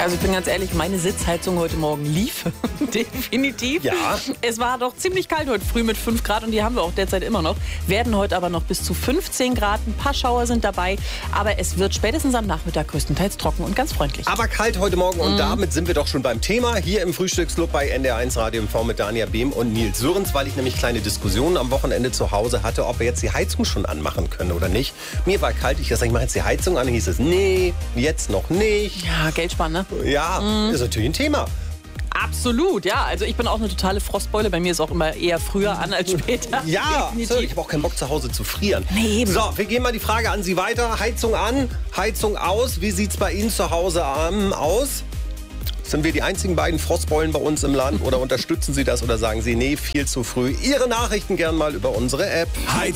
Also ich bin ganz ehrlich, meine Sitzheizung heute Morgen lief. Definitiv. Ja. Es war doch ziemlich kalt heute früh mit 5 Grad und die haben wir auch derzeit immer noch. Werden heute aber noch bis zu 15 Grad. Ein paar Schauer sind dabei. Aber es wird spätestens am Nachmittag größtenteils trocken und ganz freundlich. Aber kalt heute Morgen und damit sind wir doch schon beim Thema hier im Frühstücksclub bei NDR1 Radio MV mit Dania Behm und Nils Sörens, weil ich nämlich kleine Diskussionen am Wochenende zu Hause hatte, ob wir jetzt die Heizung schon anmachen können oder nicht. Mir war kalt, ich mache jetzt die Heizung an, hieß es, nee, jetzt noch nicht. Ja, Geld sparen, ne? Ja, ist natürlich ein Thema. Absolut, ja. Also ich bin auch eine totale Frostbeule. Bei mir ist auch immer eher früher an als später. Ja, Definitiv. so, ich habe auch keinen Bock zu Hause zu frieren. Nee, eben. So, wir gehen mal die Frage an Sie weiter. Heizung an, Heizung aus. Wie sieht's bei Ihnen zu Hause aus? Sind wir die einzigen beiden Frostbeulen bei uns im Land oder unterstützen Sie das oder sagen Sie, nee, viel zu früh? Ihre Nachrichten gern mal über unsere App.